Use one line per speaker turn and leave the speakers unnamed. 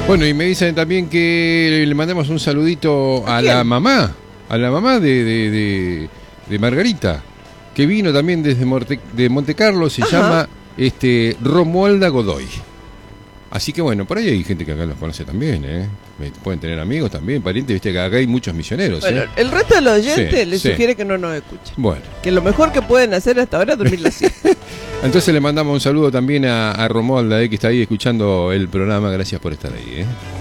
Bueno, y me dicen también que le mandamos un saludito a la mamá de Margarita, que vino también desde de Monte Carlo, se llama Romualda Godoy. Así que bueno, por ahí hay gente que acá los conoce también, ¿eh? Pueden tener amigos también, parientes, viste que acá hay muchos misioneros.
Bueno, el resto de los oyentes les sugiere que no nos escuchen.
Bueno.
Que lo mejor que pueden hacer hasta ahora es dormir la siesta.
Entonces le mandamos un saludo también a Romualda, que está ahí escuchando el programa. Gracias por estar ahí, ¿eh?